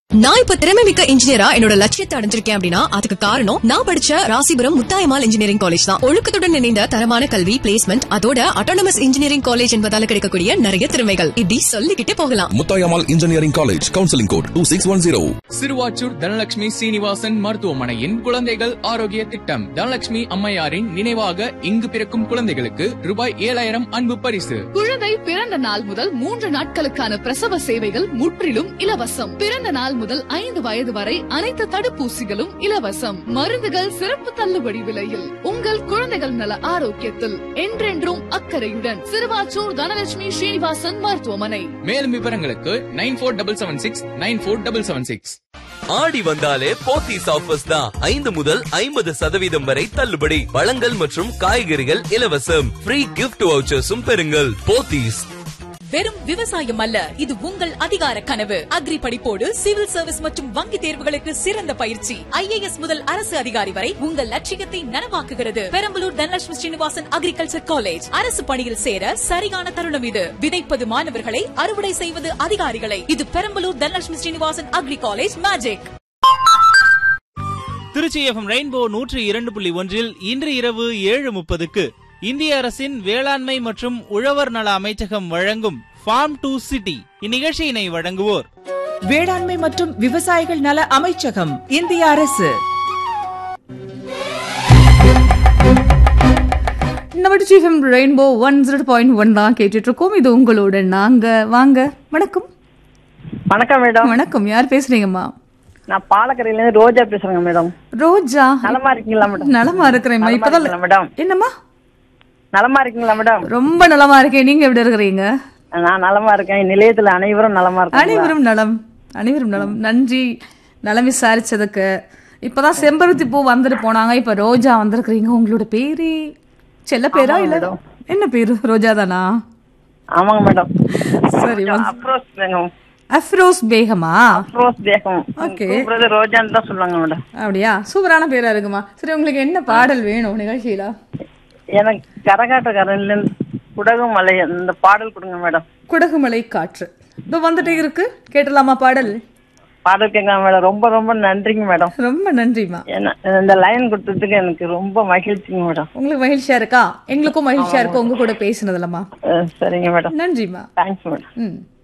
நான் இப்ப திறமைமிக்க இன்ஜினியரா என்னோட லட்சியத்தை அடைஞ்சிருக்கேன் அப்படின்னா அதுக்கு காரணம் நான் படிச்ச ராசிபுரம் முத்தாயம்மாள் இன்ஜினியரிங் காலேஜ் தான். ஒழுக்கத்துடன் இணைந்த தரமான கல்வி, பிளேஸ்மெண்ட், அதோட அட்டானமஸ் இன்ஜினியரிங் காலேஜ் என்பதால கிடைக்கக்கூடிய நிறைய திறமைகள் இப்படி சொல்லிக்கிட்டே போகலாம். Muthayammal engineering college, counselling code 2610. Siruvachur Dhanalakshmi Srinivasan மருத்துவமனையின் குழந்தைகள் ஆரோக்கிய திட்டம். தனலட்சுமி அம்மையாரின் நினைவாக இங்கு பிறக்கும் குழந்தைகளுக்கு ரூபாய் 7,000 அன்பு பரிசு. குழந்தை பிறந்த நாள் முதல் 3 நாட்களுக்கான பிரசவ சேவைகள் முற்றிலும் இலவசம். பிறந்த நாள் முதல் 5 வயது வரை அனைத்து தடுப்பூசிகளும் இலவசம். மருந்துகள் சிறப்பு தள்ளுபடி விலையில். உங்கள் குழந்தைகள் நல ஆரோக்கியத்தில் என்றென்றும் அக்கறையுடன் சிறுவாச்சூர் தனலட்சுமி ஸ்ரீனிவாசன் மருத்துவமனை. மேலும் விவரங்களுக்கு 9477694776. ஆடி வந்தாலே போத்தீஸ் ஆஃபர்ஸ் தான். 5 முதல் 50% வரை தள்ளுபடி. பழங்கள் மற்றும் காய்கறிகள் இலவசம். ஃப்ரீ கிஃப்ட் வவுச்சர்ஸும் பெறுங்கள். போத்தீஸ். வெறும் விவசாயம் அல்ல, இது உங்கள் அதிகார கனவு. அக்ரி படிப்போடு சிவில் சர்வீஸ் மற்றும் வங்கி தேர்வுகளுக்கு சிறந்த பயிற்சி. IAS முதல் அரசு அதிகாரி வரை உங்கள் லட்சியத்தை நனவாக்குகிறது. Perambalur Dhanalakshmi Srinivasan agriculture college. அரசு பணியில் சேர சரியான தருணம் இது. விதைப்பது மாணவர்களை, அறுவடை செய்வது அதிகாரிகளை. இது Perambalur Dhanalakshmi Srinivasan agri college magic. Trichy FM rainbow 102.1 இன்று இரவு 7:30க்கு இந்திய அரசின் வேளாண்மை மற்றும் உழவர் நல அமைச்சகம் வழங்கும் ஃபார்ம் டு சிட்டி. இந்நிகழ்ச்சியினை வழங்குவோர் வேளாண்மை மற்றும் விவசாயிகள் நல அமைச்சகம், இந்திய அரசு. நம்ம FM ரெயின்போ 102.1 தான் கேட்டுட்டு இருக்கோம். இது உங்களோட நாங்க. வாங்க. வணக்கம். வணக்கம் மேடம். வணக்கம். யார் பேசுறீங்கம்மா? நான் பாலக்கரையில இருந்து ரோஜா பேசுறேங்க மேடம். ரோஜா, நலமா இருக்கீங்களா மேடம்? நலமா இருக்கிறேன். இப்பதான் மேடம். என்னம்மா? நலமா இருக்கீங்களா மேடம்? ரொம்ப நலமா இருக்கேன். நீங்க எப்படி இருக்கிறீங்க? நான் நலமா இருக்கேன். நிலையத்துல அனைவரும் நலமா இருக்காங்க. அனைவரும் நலம், அனைவரும் நலம். நன்றி நலம் விசாரிச்சதுக்கு. இப்பதான் செம்பருத்தி பூ வந்துட்டு போனாங்க, இப்ப ரோஜா வந்திருக்கிறீங்க. உங்களோட பேரு செல்ல பேரா இல்ல என்ன பேரு? ரோஜா தானா? ஆமாங்க மேடம். சரி. அப்ரோஸ் பேகம். அஃப்ரோஸ் பேகமா? அப்ரோஸ் பேகம். ஓகே. ரோஜான்னு தான் சொல்லுவாங்க மேடம். அப்படியா? சூப்பரான பேரா இருக்குமா. சரி, உங்களுக்கு என்ன பாடல் வேணும் நிகழ்ச்சியில? எனக்கு கரகாட்டக்காரன்ல குடகுமலை இந்த பாடல் கொடுங்க மேடம். குடகுமலை காற்று இப்போ வந்துட்டே இருக்கு. கேட்டலாமா பாடல்? பாடல் கேட்கலாம் மேடம். ரொம்ப ரொம்ப நன்றிங்க மேடம். ரொம்ப நன்றிமா. இந்த லைன் கொடுத்ததுக்கு எனக்கு ரொம்ப மகிழ்ச்சிங்க மேடம். உங்களுக்கு மகிழ்ச்சியா இருக்கா? எங்களுக்கும் மகிழ்ச்சியா இருக்கும் உங்க கூட பேசுனதுலமா. சரிங்க மேடம். நன்றிமா. Thanks madam.